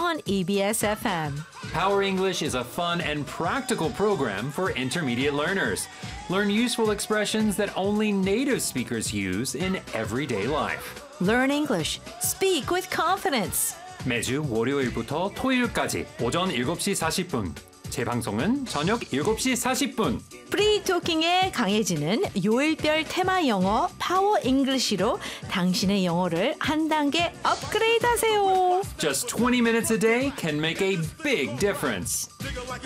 on EBS FM. Power English is a fun and practical program for intermediate learners. Learn useful expressions that only native speakers use in everyday life. Learn English. Speak with confidence. 매주 월요일부터 토요일까지 오전 7시 40분. 재방송은 저녁 7시 40분. 프리토킹에 강해지는 요일별 테마 영어 파워 잉글리시로 당신의 영어를 한 단계 업그레이드 하세요. Just 20 minutes a day can make a big difference.